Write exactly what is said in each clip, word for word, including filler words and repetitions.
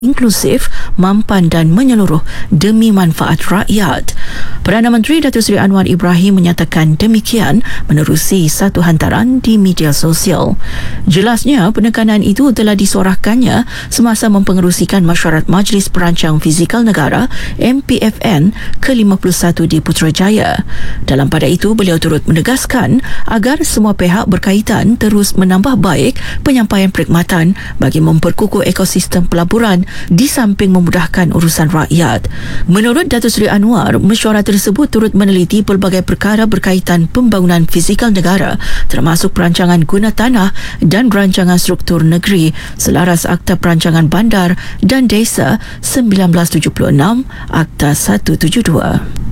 inklusif, mampan dan menyeluruh demi manfaat rakyat. Perdana Menteri Datuk Seri Anwar Ibrahim menyatakan demikian menerusi satu hantaran di media sosial. Jelasnya, penekanan itu telah disuarakannya semasa mempengerusikan mesyuarat Majlis Perancang Fizikal Negara M P F N ke lima puluh satu di Putrajaya. Dalam pada itu, beliau turut menegaskan agar semua pihak berkaitan terus menambah baik penyampaian perkhidmatan bagi memperkukuh ekosistem pelaburan di samping memudahkan urusan rakyat. Menurut Datuk Seri Anwar, mesyuarat tersebut turut meneliti pelbagai perkara berkaitan pembangunan fizikal negara termasuk perancangan guna tanah dan rancangan struktur negeri selaras Akta Perancangan Bandar dan Desa sembilan belas tujuh puluh enam, Akta seratus tujuh puluh dua.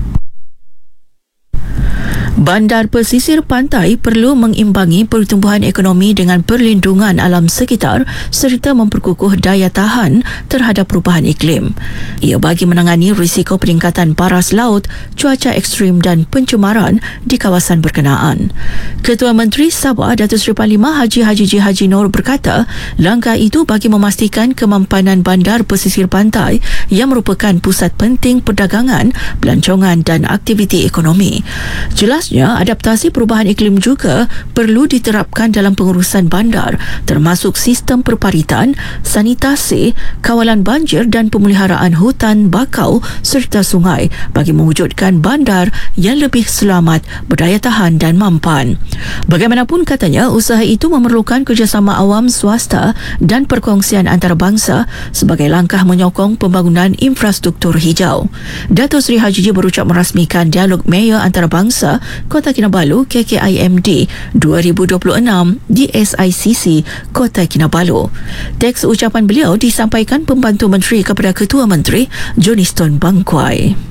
Bandar pesisir pantai perlu mengimbangi pertumbuhan ekonomi dengan perlindungan alam sekitar serta memperkukuh daya tahan terhadap perubahan iklim. Ia bagi menangani risiko peningkatan paras laut, cuaca ekstrim dan pencemaran di kawasan berkenaan. Ketua Menteri Sabah Datuk Seri Panglima Haji Haji J. Haji Noor berkata, langkah itu bagi memastikan kemampanan bandar pesisir pantai yang merupakan pusat penting perdagangan, pelancongan dan aktiviti ekonomi. Jelas adaptasi perubahan iklim juga perlu diterapkan dalam pengurusan bandar termasuk sistem perparitan, sanitasi, kawalan banjir dan pemeliharaan hutan bakau serta sungai bagi mewujudkan bandar yang lebih selamat, berdaya tahan dan mampan. Bagaimanapun katanya, usaha itu memerlukan kerjasama awam swasta dan perkongsian antarabangsa sebagai langkah menyokong pembangunan infrastruktur hijau. Datuk Seri Haji J berucap merasmikan dialog mayor antarabangsa Kota Kinabalu K K I M D dua ribu dua puluh enam di S I C C Kota Kinabalu. Teks ucapan beliau disampaikan Pembantu Menteri kepada Ketua Menteri Joniston Bangkwai.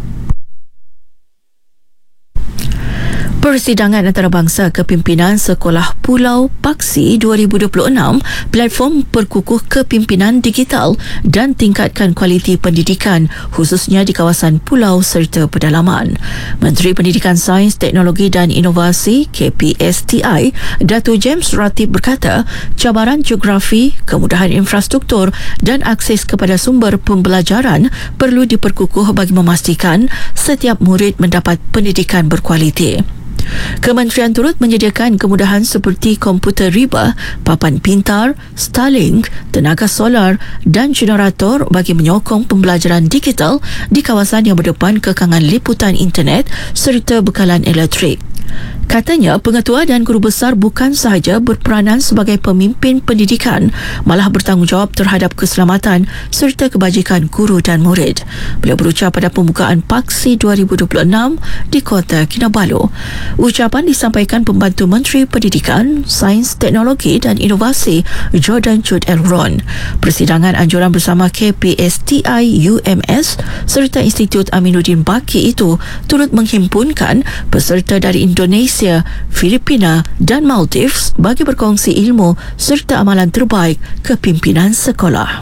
Persidangan antarabangsa Kepimpinan Sekolah Pulau Paksi dua ribu dua puluh enam, platform perkukuh kepimpinan digital dan tingkatkan kualiti pendidikan khususnya di kawasan pulau serta pedalaman. Menteri Pendidikan Sains, Teknologi dan Inovasi K P S T I, Datuk James Ratib berkata, cabaran geografi, kemudahan infrastruktur dan akses kepada sumber pembelajaran perlu diperkukuh bagi memastikan setiap murid mendapat pendidikan berkualiti. Kementerian turut menyediakan kemudahan seperti komputer riba, papan pintar, Starlink, tenaga solar dan generator bagi menyokong pembelajaran digital di kawasan yang berdepan kekangan liputan internet serta bekalan elektrik. Katanya, pengetua dan guru besar bukan sahaja berperanan sebagai pemimpin pendidikan, malah bertanggungjawab terhadap keselamatan serta kebajikan guru dan murid. Beliau berucap pada pembukaan Paksi dua ribu dua puluh enam di Kota Kinabalu. Ucapan disampaikan Pembantu Menteri Pendidikan, Sains, Teknologi dan Inovasi Jordan Chud Elron. Persidangan anjuran bersama K P S T I U M S serta Institut Aminuddin Baki itu turut menghimpunkan peserta dari Indonesia, Filipina dan Maldives bagi berkongsi ilmu serta amalan terbaik kepimpinan sekolah.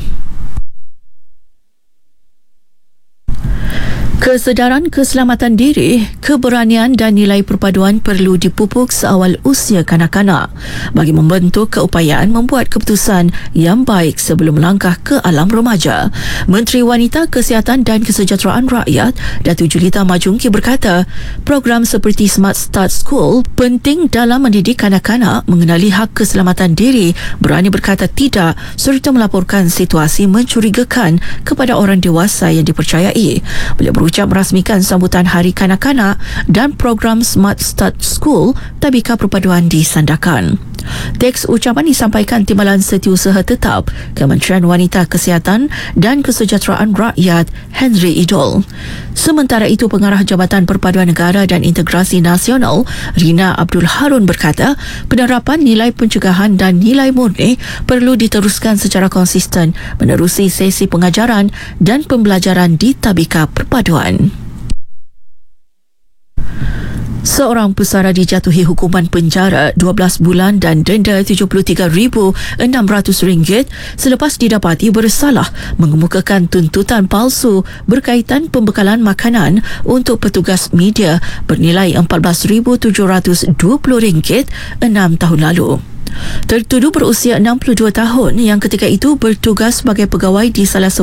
Kesedaran keselamatan diri, keberanian dan nilai perpaduan perlu dipupuk seawal usia kanak-kanak bagi membentuk keupayaan membuat keputusan yang baik sebelum melangkah ke alam remaja. Menteri Wanita, Kesihatan dan Kesejahteraan Rakyat, Datuk Julita Majungki berkata, program seperti Smart Start School penting dalam mendidik kanak-kanak mengenali hak keselamatan diri, berani berkata tidak serta melaporkan situasi mencurigakan kepada orang dewasa yang dipercayai. Beliau berucap merasmikan sambutan Hari Kanak-Kanak dan program Smart Start School Tabika Perpaduan di Sandakan. Teks ucapan disampaikan Timbalan Setiausaha Tetap Kementerian Wanita, Kesihatan dan Kesejahteraan Rakyat Henry Idol. Sementara itu, Pengarah Jabatan Perpaduan Negara dan Integrasi Nasional Rina Abdul Harun berkata, penerapan nilai pencegahan dan nilai murni perlu diteruskan secara konsisten menerusi sesi pengajaran dan pembelajaran di Tabika Perpaduan. Seorang pesara dijatuhi hukuman penjara dua belas bulan dan denda tujuh puluh tiga ribu enam ratus ringgit selepas didapati bersalah mengemukakan tuntutan palsu berkaitan pembekalan makanan untuk petugas media bernilai empat belas ribu tujuh ratus dua puluh ringgit enam tahun lalu. Tertuduh berusia enam puluh dua tahun yang ketika itu bertugas sebagai pegawai di salah